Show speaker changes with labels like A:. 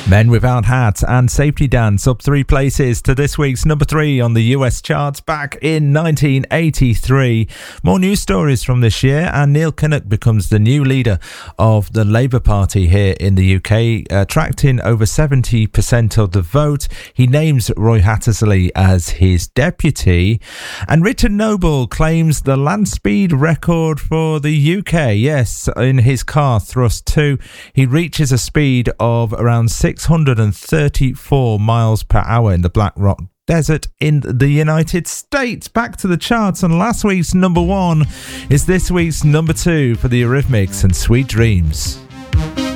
A: Men Without Hats and Safety Dance up 3 places to this week's number 3 on the US charts back in 1983. More news stories from this year, and Neil Kinnock becomes the new leader of the Labour Party here in the UK, attracting over 70% of the vote. He names Roy Hattersley as his deputy, and Richard Noble claims the land speed record for the UK. Yes, in his car Thrust 2, he reaches a speed of around 634 miles per hour in the Black Rock Desert in the United States. Back to the charts, and last week's number 1 is this week's number 2 for the Eurythmics and Sweet Dreams.